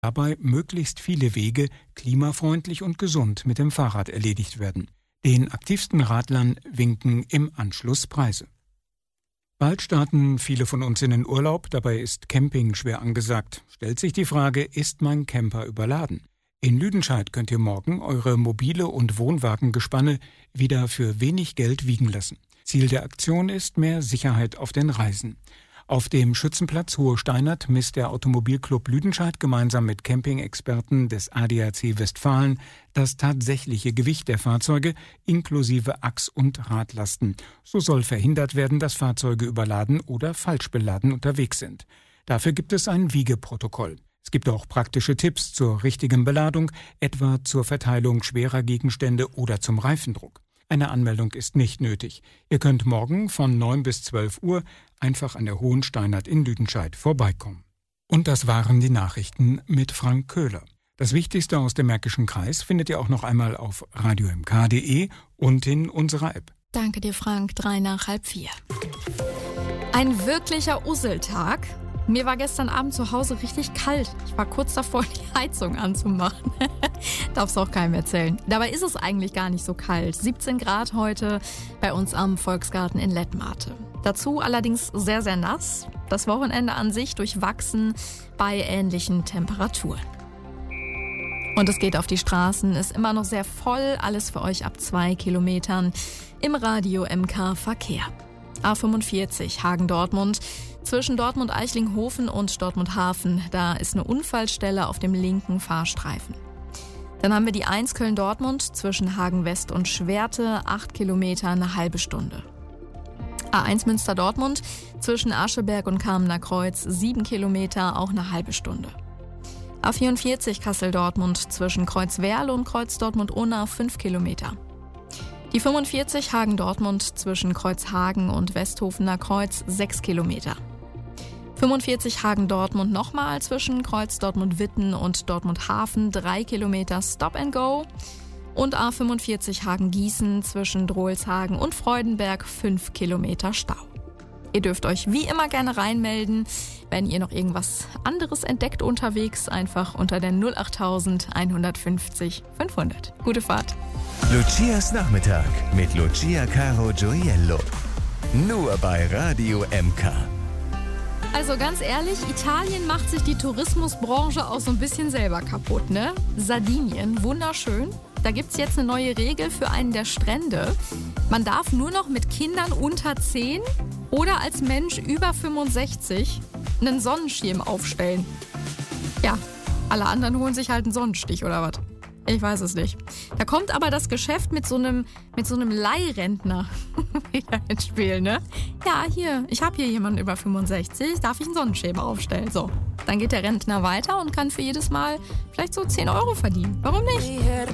dabei möglichst viele Wege klimafreundlich und gesund mit dem Fahrrad erledigt werden. Den aktivsten Radlern winken im Anschluss Preise. Bald starten viele von uns in den Urlaub, dabei ist Camping schwer angesagt. Stellt sich die Frage, ist mein Camper überladen? In Lüdenscheid könnt ihr morgen eure mobile und Wohnwagengespanne wieder für wenig Geld wiegen lassen. Ziel der Aktion ist mehr Sicherheit auf den Reisen. Auf dem Schützenplatz Hohe Steinert misst der Automobilclub Lüdenscheid gemeinsam mit Campingexperten des ADAC Westfalen das tatsächliche Gewicht der Fahrzeuge inklusive Achs- und Radlasten. So soll verhindert werden, dass Fahrzeuge überladen oder falsch beladen unterwegs sind. Dafür gibt es ein Wiegeprotokoll. Es gibt auch praktische Tipps zur richtigen Beladung, etwa zur Verteilung schwerer Gegenstände oder zum Reifendruck. Eine Anmeldung ist nicht nötig. Ihr könnt morgen von 9 bis 12 Uhr einfach an der Hohen Steinert in Lüdenscheid vorbeikommen. Und das waren die Nachrichten mit Frank Köhler. Das Wichtigste aus dem Märkischen Kreis findet ihr auch noch einmal auf radiomk.de und in unserer App. Danke dir, Frank. 3:03. Ein wirklicher Usseltag. Mir war gestern Abend zu Hause richtig kalt. Ich war kurz davor, die Heizung anzumachen. Darf's auch keinem erzählen. Dabei ist es eigentlich gar nicht so kalt. 17 Grad heute bei uns am Volksgarten in Lettmate. Dazu allerdings sehr, sehr nass. Das Wochenende an sich durchwachsen bei ähnlichen Temperaturen. Und es geht auf die Straßen, ist immer noch sehr voll. Alles für euch ab 2 Kilometern im Radio MK Verkehr. A45 Hagen-Dortmund. Zwischen Dortmund-Eichlinghofen und Dortmund-Hafen, da ist eine Unfallstelle auf dem linken Fahrstreifen. Dann haben wir die 1 Köln-Dortmund zwischen Hagen-West und Schwerte, 8 Kilometer, eine halbe Stunde. A1 Münster-Dortmund zwischen Ascheberg und Kamener Kreuz, 7 Kilometer, auch eine halbe Stunde. A44 Kassel-Dortmund zwischen Kreuzwerl und Kreuz-Dortmund-Unna, 5 Kilometer. Die 45 Hagen-Dortmund zwischen Kreuzhagen und Westhofener Kreuz, 6 Kilometer. 45 Hagen-Dortmund nochmal zwischen Kreuz Dortmund-Witten und Dortmund-Hafen, 3 Kilometer Stop and Go. Und A45 Hagen-Gießen zwischen Drohlshagen und Freudenberg, 5 Kilometer Stau. Ihr dürft euch wie immer gerne reinmelden, wenn ihr noch irgendwas anderes entdeckt unterwegs, einfach unter der 08000 150 500. Gute Fahrt. Lucias Nachmittag mit Lucia Caro Gioiello. Nur bei Radio MK. Also ganz ehrlich, Italien macht sich die Tourismusbranche auch so ein bisschen selber kaputt, ne? Sardinien, wunderschön. Da gibt's jetzt eine neue Regel für einen der Strände. Man darf nur noch mit Kindern unter 10 oder als Mensch über 65 einen Sonnenschirm aufstellen. Ja, alle anderen holen sich halt einen Sonnenstich oder was? Ich weiß es nicht. Da kommt aber das Geschäft mit so einem Leihrentner wieder ins Spiel, ne? Ja, hier, ich habe hier jemanden über 65, darf ich einen Sonnenschirm aufstellen? So, dann geht der Rentner weiter und kann für jedes Mal vielleicht so 10 Euro verdienen. Warum nicht?